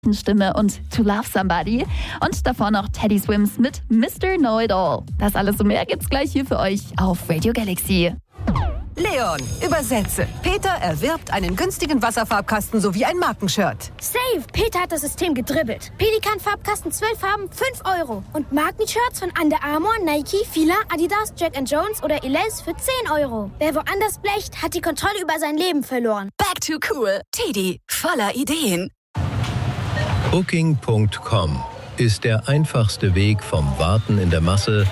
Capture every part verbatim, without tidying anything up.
Stimme und To Love Somebody und davor noch Teddy Swims mit Mister Know-It-All. Das alles und mehr gibt's gleich hier für euch auf Radio Galaxy. Leon, übersetze. Peter erwirbt einen günstigen Wasserfarbkasten sowie ein Markenshirt. Save! Peter hat das System gedribbelt. Pelikan-Farbkasten, zwölf Farben, fünf Euro. Und Markenshirts von Under Armour, Nike, Fila, Adidas, Jack and Jones oder Elize für zehn Euro. Wer woanders blecht, hat die Kontrolle über sein Leben verloren. Back to cool. Teddy, voller Ideen. Booking Punkt com ist der einfachste Weg vom Warten in der Masse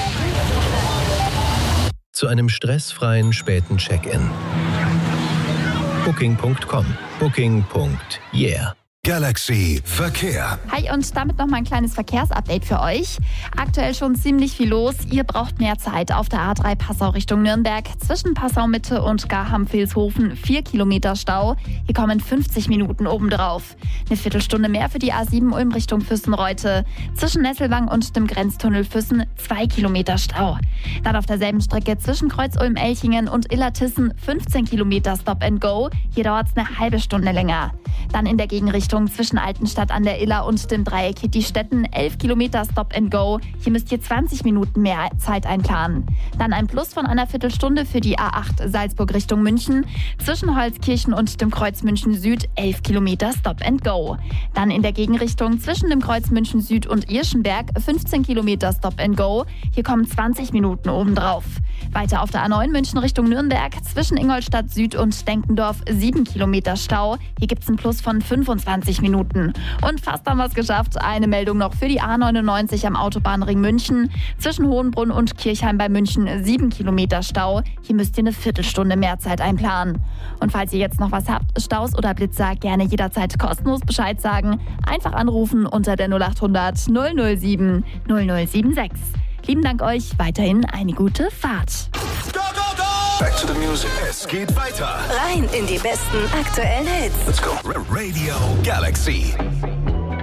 zu einem stressfreien späten Check-in. Booking Punkt com. Booking. Yeah. Galaxy Verkehr. Hi und damit noch mal ein kleines Verkehrsupdate für euch. Aktuell schon ziemlich viel los. Ihr braucht mehr Zeit auf der A drei Passau Richtung Nürnberg. Zwischen Passau Mitte und Garham-Vilshofen vier Kilometer Stau. Hier kommen fünfzig Minuten obendrauf. Eine Viertelstunde mehr für die A sieben Ulm Richtung Füssen-Reute. Zwischen Nesselwang und dem Grenztunnel Füssen zwei Kilometer Stau. Dann auf derselben Strecke zwischen Kreuz-Ulm-Elchingen und Illertissen fünfzehn Kilometer Stop and Go. Hier dauert es eine halbe Stunde länger. Dann in der Gegenrichtung zwischen Altenstadt an der Iller und dem Dreieck Hitti-Stetten elf Kilometer Stop and Go. Hier müsst ihr zwanzig Minuten mehr Zeit einplanen. Dann ein Plus von einer Viertelstunde für die A acht Salzburg Richtung München. Zwischen Holzkirchen und dem Kreuz München Süd elf Kilometer Stop and Go. Dann in der Gegenrichtung zwischen dem Kreuz München Süd und Irschenberg fünfzehn Kilometer Stop and Go. Hier kommen zwanzig Minuten obendrauf. Weiter auf der A neun München Richtung Nürnberg zwischen Ingolstadt Süd und Denkendorf sieben Kilometer Stau. Hier gibt es ein Plus von fünfundzwanzig Minuten. Und fast haben wir es geschafft. Eine Meldung noch für die A neunundneunzig am Autobahnring München. Zwischen Hohenbrunn und Kirchheim bei München sieben Kilometer Stau. Hier müsst ihr eine Viertelstunde mehr Zeit einplanen. Und falls ihr jetzt noch was habt, Staus oder Blitzer, gerne jederzeit kostenlos Bescheid sagen. Einfach anrufen unter der null acht hundert null null sieben null null sieben sechs. Lieben Dank euch. Weiterhin eine gute Fahrt. Go, go, go! Back to the music. Es geht weiter. Rein in die besten aktuellen Hits. Let's go. Radio Galaxy.